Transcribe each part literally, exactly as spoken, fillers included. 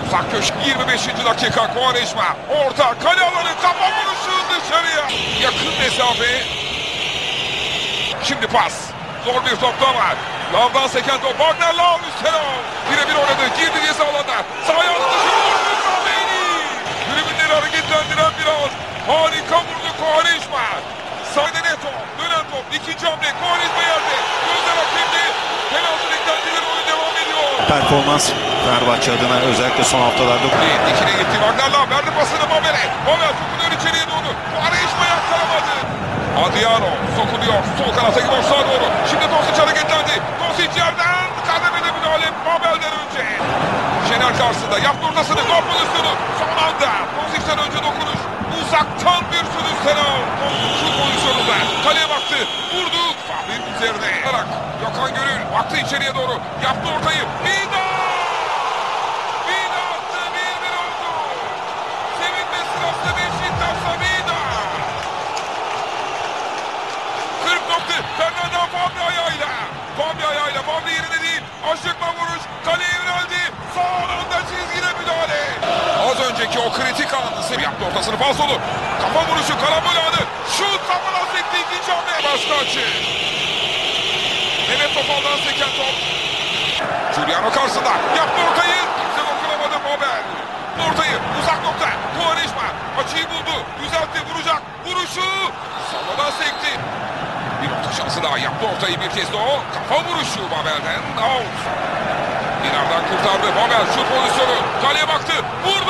Uzak köşe yirmi beşinci dakika Quaresma. Orta kale alanı kafa vuruşu dışarıya. Yakın mesafe. Şimdi pas. Zor bir topta var. Lavdan seken top. Wagner Lav üstüne. Birebir oynadı. Girdi ceza alanına. Sağ ayağını dışarı vurdu. Kaveyni. Tribünleri hareketlendiren bir an. Harika vurdu Quaresma. Sağda Neto. Dönen top. İkinci hamle. Quaresma yerde. Gözler hakimdi. Penaltı beklentileri oyun devam ediyor. Performans Fenerbahçe adına özellikle son haftalarda. Dikine gitti. Wagner Lav verdi pasını Mabel'e. Mabel sokuluyor içeriye doğru. Quaresma yakalamadı. Adriano sokuluyor. Sol kanata gidiyor sağa doğru. Şimdi Tosic hareketlendi. Tosic yerden kademede müdahale Mabel'den önce. Şener karşısında yaptı ortasını. Gol pozisyonu. Son anda. Tosic'ten önce dokunuş. Uzaktan bir sürüş Senal. Şu pozisyonunda. Kaleye baktı. Vurdu. Fahri'nin üzerine. Gökhan Gönül baktı içeriye doğru. Yaptı ortayı. Vida! Vida attı. bir bir oldu. Sevinme sırasında Beşiktaş'ta Vida. kırk nokta. Fernando Fabri ayağıyla. Fabri ayağıyla. Fabri yerine değil. Aşıkla vuruş. Kaleye yöneldi. Son anda çizgine müdahale. Az önceki o kritik anı yaptı ortasını falsolu. Kafa vuruşu karambol anı. Şut kafadan sekti ikinci hamle. Başka açı. Mehmet Topal'dan seken top. Giuliano karşısında. Yaptı ortayı. Kimse dokunamadı Mabel. Ortayı uzak nokta. Quaresma açıyı buldu. Düzeltti vuracak. Vuruşu. Savadan sekti. Bir orta şansı daha. Yaptı ortayı bir kez de o. Kafa vuruşu Mabel'den. Out. Dinar'dan kurtardı. Mabel şut pozisyonu. Kaleye baktı. Vurdu.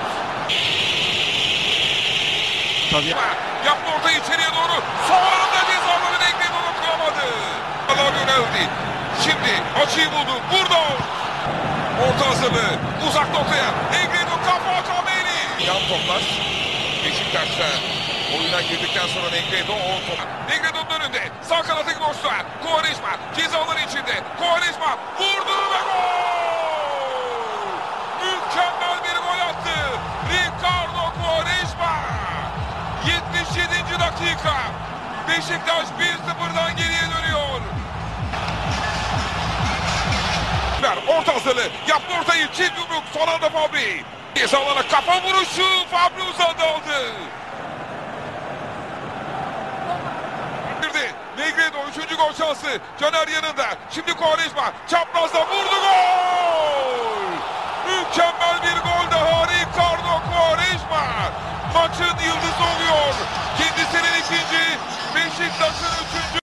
Tabii. Yaptı ortayı içeriye doğru. Son anda cezaları denkledi dokunamadı. Allah yöneldi. Şimdi açıyı buldu. Vurdu. Orta hazırlığı. Uzak noktaya. Negredo kafa Kameni. Yan toplar. Beşiktaş'ta oyuna girdikten sonra Negredo o top. Negredo'nun önünde. Sağ kanata gidiyorsa. Quaresma cezaları içinde. Quaresma vurdu ve gol. Mükemmel bir gol attı. Ricardo Quaresma. yetmiş yedinci dakika. Beşiktaş bir sıfırdan geriye dönüyor. Orta hazırlığı. Yaptı ortayı. Çift yumruk. Son anda Fabri. Ceza alana kafa vuruşu. Fabri uzandı aldı. Negredo üçüncü gol şansı. Caner yanında. Şimdi Quaresma. Çaprazda vurdu gol. Mükemmel bir gol daha. Ricardo Quaresma. Maçın yıldızı oluyor. Kendisinin ikinci. Beşiktaş'ın üçüncü.